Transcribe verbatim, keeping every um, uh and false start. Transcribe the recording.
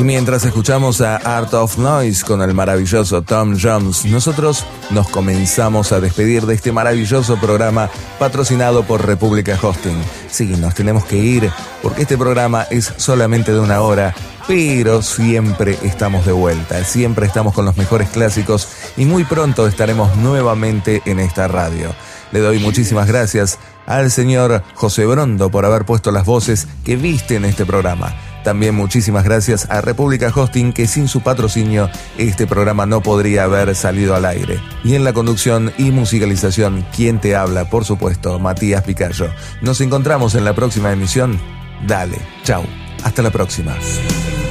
Y mientras escuchamos a Art of Noise con el maravilloso Tom Jones, nosotros nos comenzamos a despedir de este maravilloso programa patrocinado por República Hosting. Sí, nos tenemos que ir porque este programa es solamente de una hora, pero siempre estamos de vuelta, siempre estamos con los mejores clásicos y muy pronto estaremos nuevamente en esta radio. Le doy muchísimas gracias al señor José Brondo por haber puesto las voces que viste en este programa. También muchísimas gracias a República Hosting, que sin su patrocinio este programa no podría haber salido al aire. Y en la conducción y musicalización, ¿quién te habla? Por supuesto, Matías Picayo. Nos encontramos en la próxima emisión. Dale, chau, hasta la próxima.